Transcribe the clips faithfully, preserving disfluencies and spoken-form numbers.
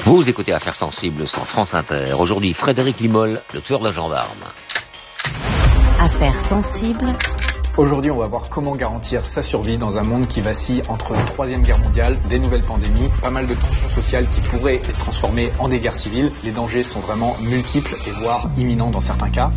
Vous écoutez Affaires sensibles sur France Inter. Aujourd'hui, Frédéric Limol, le tueur de gendarmes. Affaires sensibles. Aujourd'hui, on va voir comment garantir sa survie dans un monde qui vacille entre la Troisième Guerre mondiale, des nouvelles pandémies, pas mal de tensions sociales qui pourraient se transformer en des guerres civiles. Les dangers sont vraiment multiples et voire imminents dans certains cas.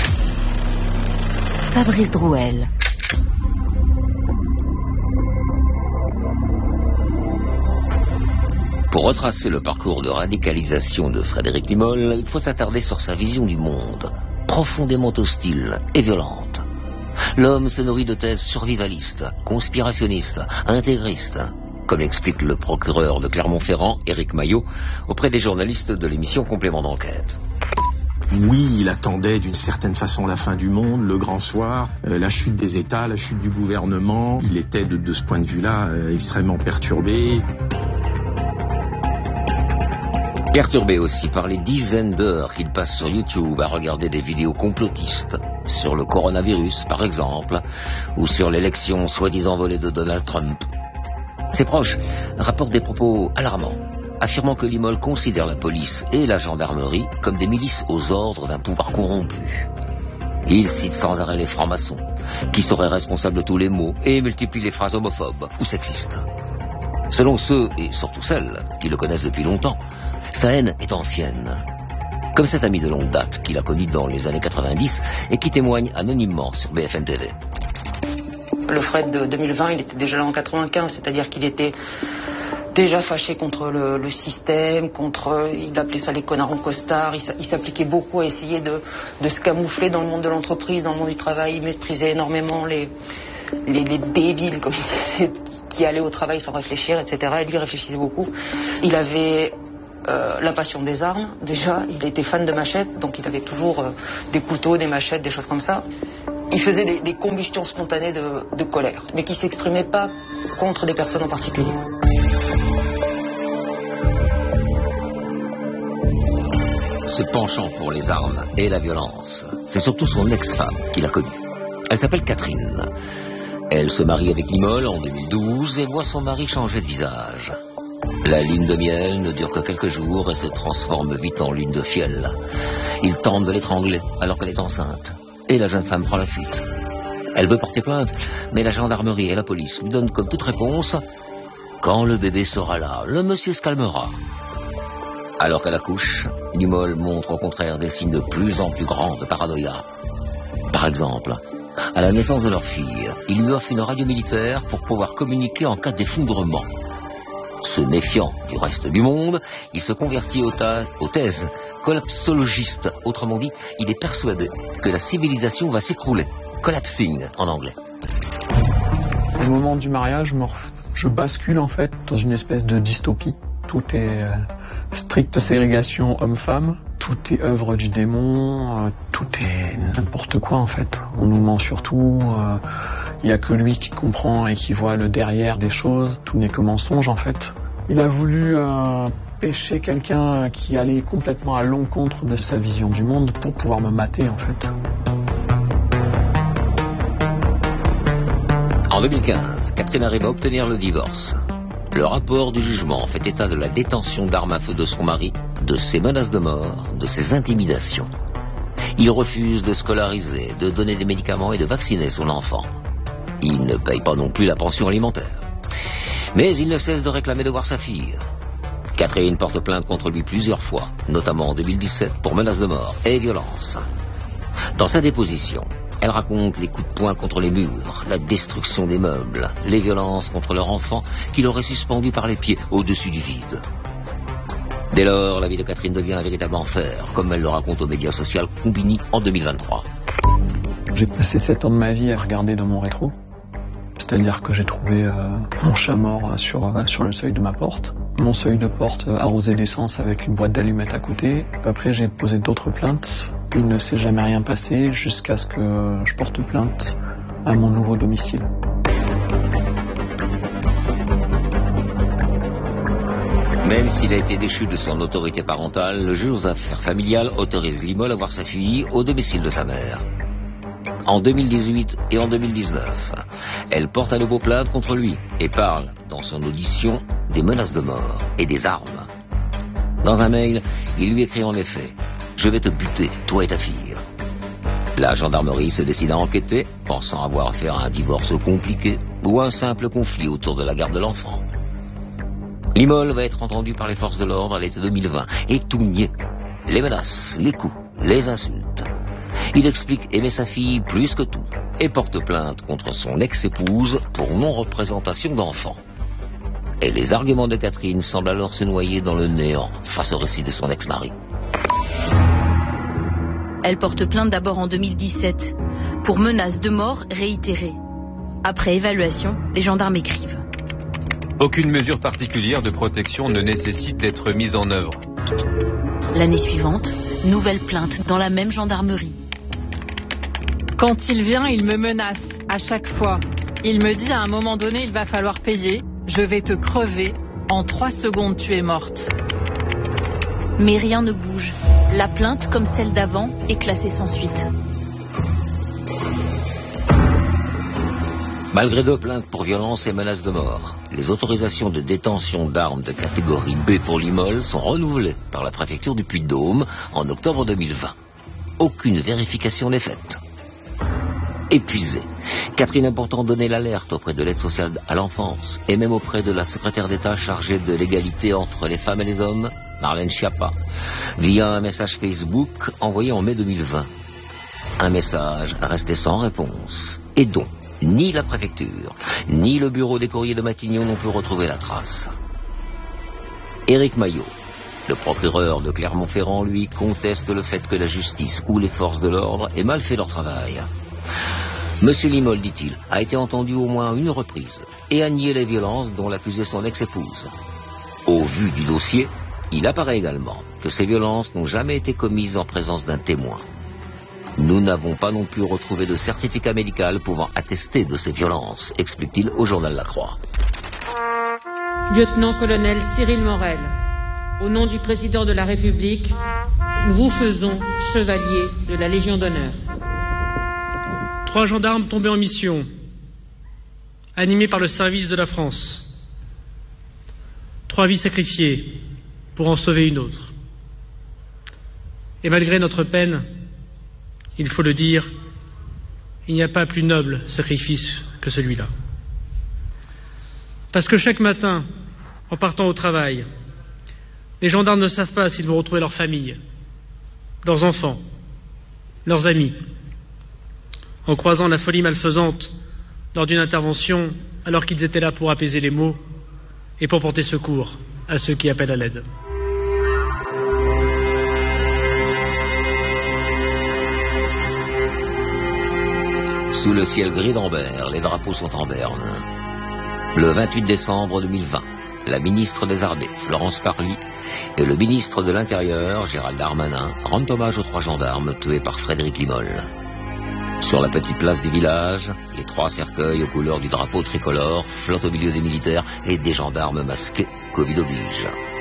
Fabrice Drouel. Pour retracer le parcours de radicalisation de Frédéric Limol, il faut s'attarder sur sa vision du monde, profondément hostile et violente. L'homme se nourrit de thèses survivalistes, conspirationnistes, intégristes, comme l'explique le procureur de Clermont-Ferrand, Éric Maillot, auprès des journalistes de l'émission Complément d'enquête. Oui, il attendait d'une certaine façon la fin du monde, le grand soir, euh, la chute des États, la chute du gouvernement. Il était de, de ce point de vue-là euh, extrêmement perturbé. Perturbé aussi par les dizaines d'heures qu'il passe sur YouTube à regarder des vidéos complotistes, sur le coronavirus par exemple, ou sur l'élection soi-disant volée de Donald Trump. Ses proches rapportent des propos alarmants, affirmant que Limol considère la police et la gendarmerie comme des milices aux ordres d'un pouvoir corrompu. Il cite sans arrêt les francs-maçons, qui seraient responsables de tous les maux, et multiplie les phrases homophobes ou sexistes. Selon ceux, et surtout celles, qui le connaissent depuis longtemps, sa haine est ancienne. Comme cet ami de longue date qu'il a connu dans les années quatre-vingt-dix et qui témoigne anonymement sur B F M T V. Le Fred de deux mille vingt, il était déjà là en quatre-vingt-quinze, c'est-à-dire qu'il était déjà fâché contre le, le système, contre, il appelait ça les connards en costard, il, il s'appliquait beaucoup à essayer de, de se camoufler dans le monde de l'entreprise, dans le monde du travail, il méprisait énormément les, les, les débiles, comme il disait, qui allaient au travail sans réfléchir, et cetera. Et lui réfléchissait beaucoup. Il avait Euh, la passion des armes, déjà, il était fan de machettes, donc il avait toujours euh, des couteaux, des machettes, des choses comme ça. Il faisait des, des combustions spontanées de, de colère, mais qui ne s'exprimaient pas contre des personnes en particulier. Ce penchant pour les armes et la violence, c'est surtout son ex-femme qu'il a connue. Elle s'appelle Catherine. Elle se marie avec Limol en deux mille douze et voit son mari changer de visage. La lune de miel ne dure que quelques jours et se transforme vite en lune de fiel. Il tente de l'étrangler alors qu'elle est enceinte. Et la jeune femme prend la fuite. Elle veut porter plainte, mais la gendarmerie et la police lui donnent comme toute réponse « Quand le bébé sera là, le monsieur se calmera ». Alors qu'elle accouche, Limol montre au contraire des signes de plus en plus grands de paranoïa. Par exemple, à la naissance de leur fille, il lui offre une radio militaire pour pouvoir communiquer en cas d'effondrement. Se méfiant du reste du monde, il se convertit aux, aux thèses collapsologistes. Autrement dit, il est persuadé que la civilisation va s'écrouler. Collapsing en anglais. Au moment du mariage, je, me, je bascule en fait dans une espèce de dystopie. Tout est euh, stricte ségrégation homme-femme, tout est œuvre du démon, euh, tout est n'importe quoi en fait. On nous ment surtout. Euh, Il n'y a que lui qui comprend et qui voit le derrière des choses. Tout n'est que mensonge en fait. Il a voulu euh, pêcher quelqu'un qui allait complètement à l'encontre de sa vision du monde pour pouvoir me mater en fait. En deux mille quinze, Catherine arrive à obtenir le divorce. Le rapport du jugement fait état de la détention d'armes à feu de son mari, de ses menaces de mort, de ses intimidations. Il refuse de scolariser, de donner des médicaments et de vacciner son enfant. Il ne paye pas non plus la pension alimentaire. Mais il ne cesse de réclamer de voir sa fille. Catherine porte plainte contre lui plusieurs fois, notamment en deux mille dix-sept pour menaces de mort et violence. Dans sa déposition, elle raconte les coups de poing contre les murs, la destruction des meubles, les violences contre leur enfant qu'il aurait suspendu par les pieds au-dessus du vide. Dès lors, la vie de Catherine devient un véritable enfer, comme elle le raconte au média social Combini en deux mille vingt-trois. J'ai passé sept ans de ma vie à regarder dans mon rétro. C'est-à-dire que j'ai trouvé euh, mon chat mort sur, euh, sur le seuil de ma porte. Mon seuil de porte euh, arrosé d'essence avec une boîte d'allumettes à côté. Après, j'ai posé d'autres plaintes. Il ne s'est jamais rien passé jusqu'à ce que je porte plainte à mon nouveau domicile. Même s'il a été déchu de son autorité parentale, le juge aux affaires familiales autorise Limol à voir sa fille au domicile de sa mère. En deux mille dix-huit et en deux mille dix-neuf, elle porte à nouveau plainte contre lui et parle, dans son audition, des menaces de mort et des armes. Dans un mail, il lui écrit en effet « Je vais te buter, toi et ta fille ». La gendarmerie se décide à enquêter, pensant avoir affaire à un divorce compliqué ou à un simple conflit autour de la garde de l'enfant. Limol va être entendu par les forces de l'ordre à l'été deux mille vingt et tout nier. Les menaces, les coups, les insultes. Il explique aimer sa fille plus que tout et porte plainte contre son ex-épouse pour non-représentation d'enfant. Et les arguments de Catherine semblent alors se noyer dans le néant face au récit de son ex-mari. Elle porte plainte d'abord en deux mille dix-sept pour menaces de mort réitérées. Après évaluation, les gendarmes écrivent. Aucune mesure particulière de protection ne nécessite d'être mise en œuvre. L'année suivante, nouvelle plainte dans la même gendarmerie. Quand il vient, il me menace à chaque fois. Il me dit à un moment donné, il va falloir payer. Je vais te crever. En trois secondes, tu es morte. Mais rien ne bouge. La plainte, comme celle d'avant, est classée sans suite. Malgré deux plaintes pour violence et menaces de mort, les autorisations de détention d'armes de catégorie B pour Limol sont renouvelées par la préfecture du Puy-de-Dôme en octobre deux mille vingt. Aucune vérification n'est faite. Épuisée, Catherine a pourtant donné l'alerte auprès de l'aide sociale à l'enfance et même auprès de la secrétaire d'État chargée de l'égalité entre les femmes et les hommes, Marlène Schiappa, via un message Facebook envoyé en mai deux mille vingt. Un message resté sans réponse et dont ni la préfecture, ni le bureau des courriers de Matignon n'ont pu retrouver la trace. Éric Maillot, le procureur de Clermont-Ferrand, lui, conteste le fait que la justice ou les forces de l'ordre aient mal fait leur travail. Monsieur Limol, dit-il, a été entendu au moins une reprise et a nié les violences dont l'accusait son ex-épouse. Au vu du dossier, il apparaît également que ces violences n'ont jamais été commises en présence d'un témoin. Nous n'avons pas non plus retrouvé de certificat médical pouvant attester de ces violences, explique-t-il au journal La Croix. Lieutenant-colonel Cyril Morel, au nom du président de la République, nous vous faisons chevalier de la Légion d'honneur. Trois gendarmes tombés en mission, animés par le service de la France. Trois vies sacrifiées pour en sauver une autre. Et malgré notre peine, il faut le dire, il n'y a pas plus noble sacrifice que celui-là. Parce que chaque matin, en partant au travail, les gendarmes ne savent pas s'ils vont retrouver leur famille, leurs enfants, leurs amis. En croisant la folie malfaisante lors d'une intervention, alors qu'ils étaient là pour apaiser les maux et pour porter secours à ceux qui appellent à l'aide. Sous le ciel gris d'Ambert, les drapeaux sont en berne. Le vingt-huit décembre deux mille vingt, la ministre des Armées, Florence Parly, et le ministre de l'Intérieur, Gérald Darmanin, rendent hommage aux trois gendarmes tués par Frédéric Limol. Sur la petite place du village, les trois cercueils aux couleurs du drapeau tricolore flottent au milieu des militaires et des gendarmes masqués, Covid oblige.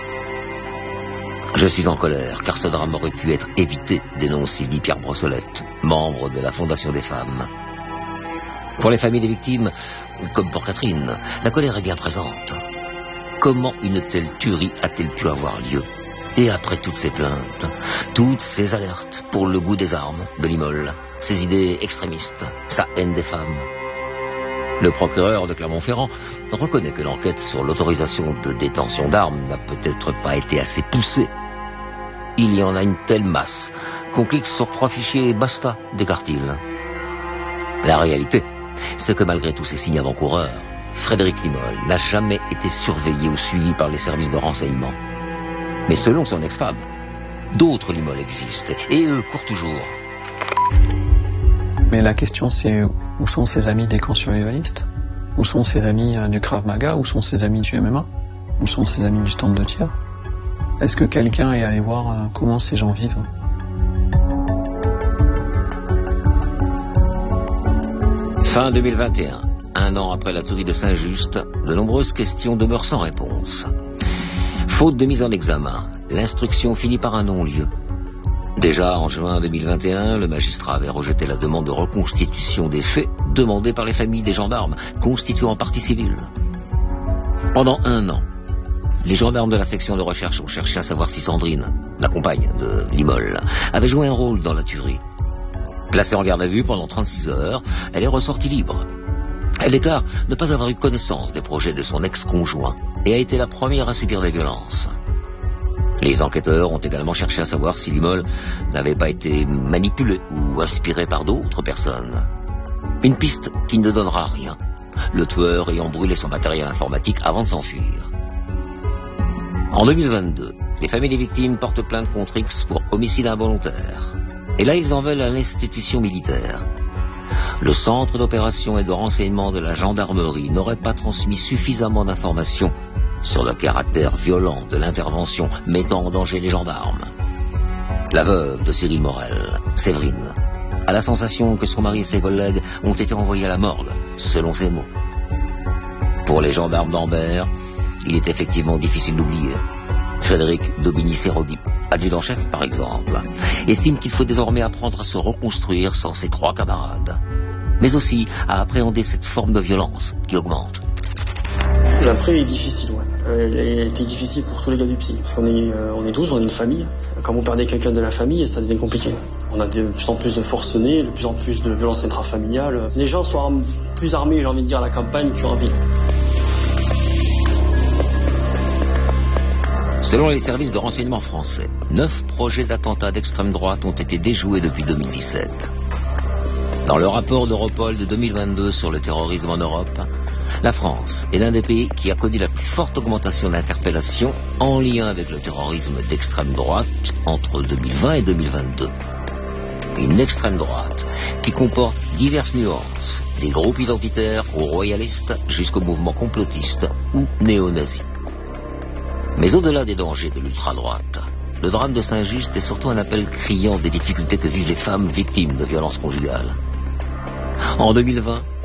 Je suis en colère, car ce drame aurait pu être évité, dénonce Sylvie Pierre Brossolette, membre de la Fondation des femmes. Pour les familles des victimes, comme pour Catherine, la colère est bien présente. Comment une telle tuerie a-t-elle pu avoir lieu? Et après toutes ces plaintes, toutes ces alertes pour le goût des armes de Limol, ses idées extrémistes, sa haine des femmes. Le procureur de Clermont-Ferrand reconnaît que l'enquête sur l'autorisation de détention d'armes n'a peut-être pas été assez poussée. Il y en a une telle masse qu'on clique sur trois fichiers et basta, déclare-t-il. La réalité, c'est que malgré tous ces signes avant-coureurs, Frédéric Limol n'a jamais été surveillé ou suivi par les services de renseignement. Mais selon son ex-femme, d'autres Limol existent, et eux courent toujours. Mais la question c'est, où sont ses amis des camps survivalistes? Où sont ses amis du Krav Maga? Où sont ses amis du M M A? Où sont ses amis du stand de tir? Est-ce que quelqu'un est allé voir comment ces gens vivent? Fin deux mille vingt et un, un an après la tuerie de Saint-Just, de nombreuses questions demeurent sans réponse. Faute de mise en examen, l'instruction finit par un non-lieu. Déjà en juin deux mille vingt et un, le magistrat avait rejeté la demande de reconstitution des faits demandée par les familles des gendarmes, constituant partie civile. Pendant un an, les gendarmes de la section de recherche ont cherché à savoir si Sandrine, la compagne de Limol, avait joué un rôle dans la tuerie. Placée en garde à vue pendant trente-six heures, elle est ressortie libre. Elle déclare ne pas avoir eu connaissance des projets de son ex-conjoint et a été la première à subir des violences. Les enquêteurs ont également cherché à savoir si Limol n'avait pas été manipulé ou inspiré par d'autres personnes. Une piste qui ne donnera rien, le tueur ayant brûlé son matériel informatique avant de s'enfuir. En deux mille vingt-deux, les familles des victimes portent plainte contre X pour homicide involontaire. Et là, ils en veulent à l'institution militaire. Le centre d'opération et de renseignement de la gendarmerie n'aurait pas transmis suffisamment d'informations sur le caractère violent de l'intervention mettant en danger les gendarmes. La veuve de Cyril Morel, Séverine, a la sensation que son mari et ses collègues ont été envoyés à la morgue, selon ses mots. Pour les gendarmes d'Ambert, il est effectivement difficile d'oublier. Frédéric Daubigny-Serodi, adjudant-chef par exemple, estime qu'il faut désormais apprendre à se reconstruire sans ses trois camarades, mais aussi à appréhender cette forme de violence qui augmente. L'après est difficile, ouais. Elle a été difficile pour tous les gars du psy, parce qu'on est, euh, on est douze, on est une famille. Quand vous perdez quelqu'un de la famille, ça devient compliqué. On a de plus en plus de forcenés, de plus en plus de violences intrafamiliales. Les gens sont arm- plus armés, j'ai envie de dire, à la campagne qu'en ville. Selon les services de renseignement français, neuf projets d'attentats d'extrême droite ont été déjoués depuis deux mille dix-sept. Dans le rapport d'Europol de deux mille vingt-deux sur le terrorisme en Europe, la France est l'un des pays qui a connu la plus forte augmentation d'interpellations en lien avec le terrorisme d'extrême droite entre deux mille vingt et deux mille vingt-deux. Une extrême droite qui comporte diverses nuances, des groupes identitaires aux royalistes jusqu'aux mouvements complotistes ou néo-nazis. Mais au-delà des dangers de l'ultra-droite, le drame de Saint-Just est surtout un appel criant des difficultés que vivent les femmes victimes de violences conjugales. En deux mille vingt,